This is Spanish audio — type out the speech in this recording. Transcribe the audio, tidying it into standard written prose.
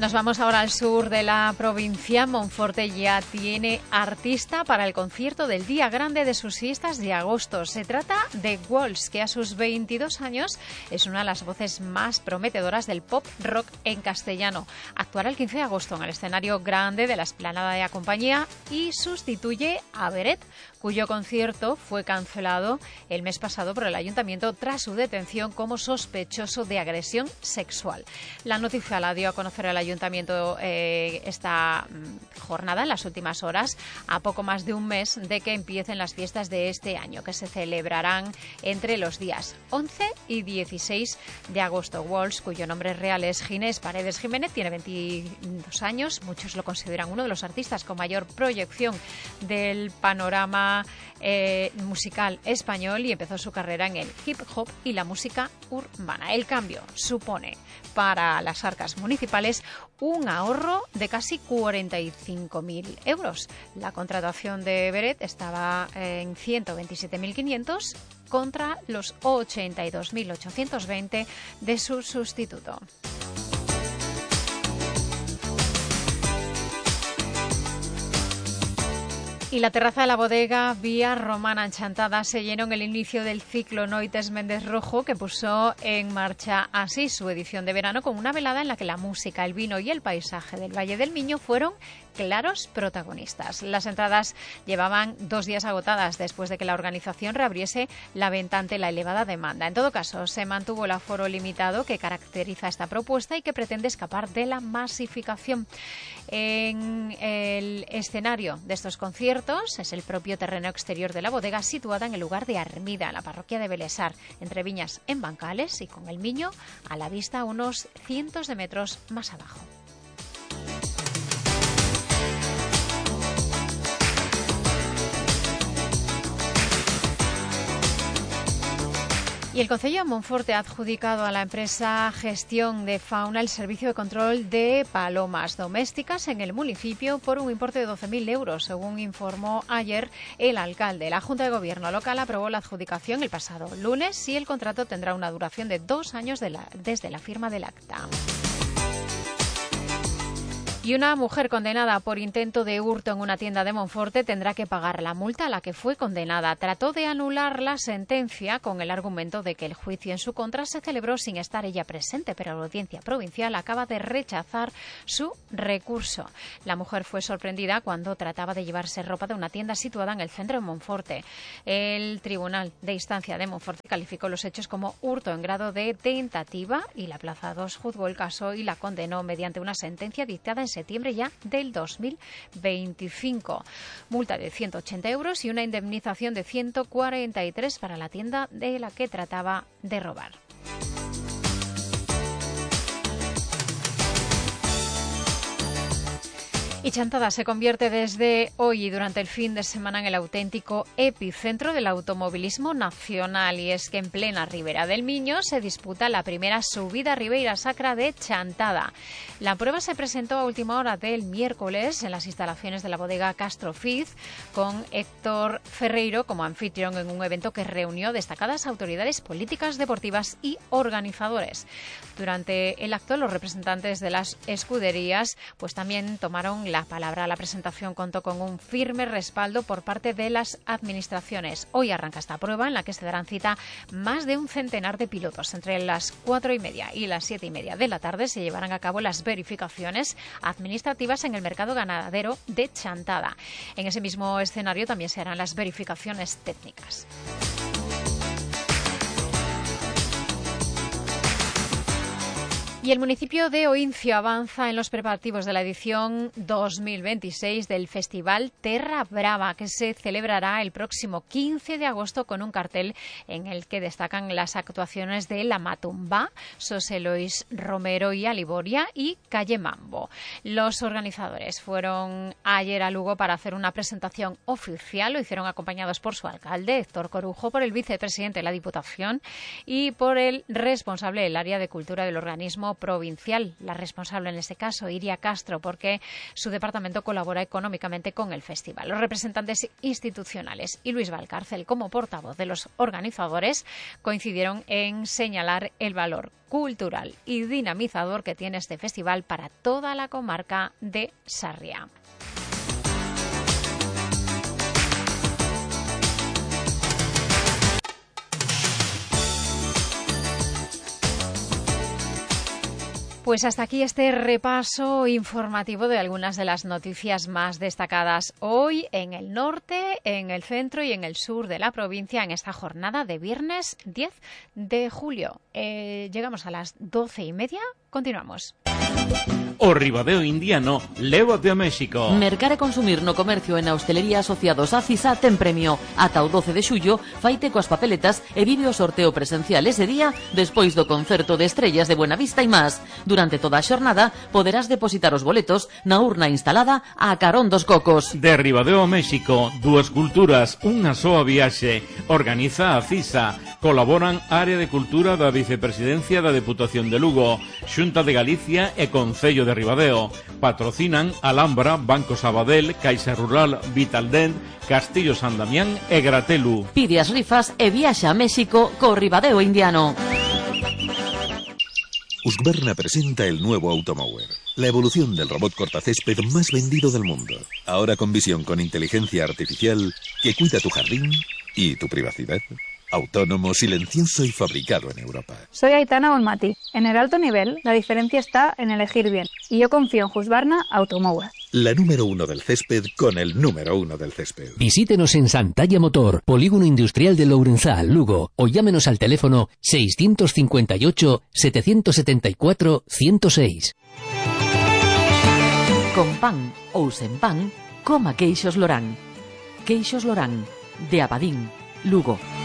Nos vamos ahora al sur de la provincia. Monforte ya tiene artista para el concierto del Día Grande de sus fiestas de agosto. Se trata de Walls, que a sus 22 años es una de las voces más prometedoras del pop rock en castellano. Actuará el 15 de agosto en el escenario grande de la Explanada de la Compañía y sustituye a Beret, cuyo concierto fue cancelado el mes pasado por el Ayuntamiento tras su detención como sospechoso de agresión sexual. La noticia la dio a conocer el Ayuntamiento esta jornada, en las últimas horas, a poco más de un mes de que empiecen las fiestas de este año, que se celebrarán entre los días 11 y 16 de agosto. Walls, cuyo nombre real es Ginés Paredes Jiménez, tiene 22 años. Muchos lo consideran uno de los artistas con mayor proyección del panorama musical español y empezó su carrera en el hip hop y la música urbana. El cambio supone para las arcas municipales un ahorro de casi 45.000 euros. La contratación de Beret estaba en 127.500 contra los 82.820 de su sustituto. Y la terraza de la bodega Vía Romana Enchantada se llenó en el inicio del ciclo Noites Méndez Rojo, que puso en marcha así su edición de verano con una velada en la que la música, el vino y el paisaje del Valle del Miño fueron claros protagonistas. Las entradas llevaban 2 días agotadas después de que la organización reabriese la venta ante la elevada demanda. En todo caso, se mantuvo el aforo limitado que caracteriza esta propuesta y que pretende escapar de la masificación. En el escenario de estos conciertos es el propio terreno exterior de la bodega, situada en el lugar de Armida, en la parroquia de Belesar, entre viñas en bancales y con el Miño a la vista unos cientos de metros más abajo. Y el Concello de Monforte ha adjudicado a la empresa Gestión de Fauna el servicio de control de palomas domésticas en el municipio por un importe de 12.000 euros, según informó ayer el alcalde. La Junta de Gobierno local aprobó la adjudicación el pasado lunes y el contrato tendrá una duración de 2 años desde la firma del acta. Y una mujer condenada por intento de hurto en una tienda de Monforte tendrá que pagar la multa a la que fue condenada. Trató de anular la sentencia con el argumento de que el juicio en su contra se celebró sin estar ella presente, pero la audiencia provincial acaba de rechazar su recurso. La mujer fue sorprendida cuando trataba de llevarse ropa de una tienda situada en el centro de Monforte. El Tribunal de Instancia de Monforte calificó los hechos como hurto en grado de tentativa y la Plaza 2 juzgó el caso y la condenó mediante una sentencia dictada en septiembre ya del 2025. Multa de 180 euros y una indemnización de 143 para la tienda de la que trataba de robar. Y Chantada se convierte desde hoy y durante el fin de semana en el auténtico epicentro del automovilismo nacional. Y es que en plena Ribera del Miño se disputa la primera subida Ribeira Sacra de Chantada. La prueba se presentó a última hora del miércoles en las instalaciones de la bodega Castro Fiz, con Héctor Ferreiro como anfitrión en un evento que reunió destacadas autoridades políticas, deportivas y organizadores. Durante el acto, los representantes de las escuderías pues también tomaron la palabra. La presentación contó con un firme respaldo por parte de las administraciones. Hoy arranca esta prueba en la que se darán cita más de un centenar de pilotos. Entre las 4:30 y las 7:30 de la tarde se llevarán a cabo las verificaciones administrativas en el mercado ganadero de Chantada. En ese mismo escenario también se harán las verificaciones técnicas. Y el municipio de Oincio avanza en los preparativos de la edición 2026 del Festival Terra Brava, que se celebrará el próximo 15 de agosto con un cartel en el que destacan las actuaciones de La Matumba, José Luis Romero y Aliboria y Calle Mambo. Los organizadores fueron ayer a Lugo para hacer una presentación oficial. Lo hicieron acompañados por su alcalde, Héctor Corujo, por el vicepresidente de la Diputación y por el responsable del área de cultura del organismo provincial, la responsable en este caso, Iria Castro, porque su departamento colabora económicamente con el festival. Los representantes institucionales y Luis Valcárcel, como portavoz de los organizadores, coincidieron en señalar el valor cultural y dinamizador que tiene este festival para toda la comarca de Sarriá. Pues hasta aquí este repaso informativo de algunas de las noticias más destacadas hoy en el norte, en el centro y en el sur de la provincia en esta jornada de viernes 10 de julio. Llegamos a las 12:30. Continuamos. O Ribadeo Indiano, lévate a México. Mercar e consumir no comercio e na hostelería asociados a CISA ten premio. Ata o 12 de xullo, faite coas papeletas e vive o sorteo presencial ese día despois do concerto de estrellas de Buenavista e máis. Durante toda a xornada poderás depositar os boletos na urna instalada a carón dos cocos. De Ribadeo a México, dúas culturas, unha soa viaxe. Organiza a CISA. Colaboran Área de Cultura da Vicepresidencia da Deputación de Lugo, Xunta de Galicia e Concello de Ribadeo. Patrocinan Alhambra, Banco Sabadell, Caixa Rural, Vitaldent, Castillo San Damián e Gratelu. Pide as rifas e viaxa a México co Ribadeo Indiano. Husqvarna presenta el nuevo Automower, la evolución del robot cortacésped más vendido del mundo. Ahora con visión con inteligencia artificial que cuida tu jardín y tu privacidad. Autónomo, silencioso y fabricado en Europa. Soy Aitana Bonmati. En el alto nivel, la diferencia está en elegir bien. Y yo confío en Husqvarna Automower. La número 1 del césped con el número 1 del césped. Visítenos en Santalla Motor, Polígono Industrial de Lourenzá, Lugo, o llámenos al teléfono 658 774 106. Con pan ou sen pan, coma queixos Lorán. Queixos Lorán, de Abadín, Lugo.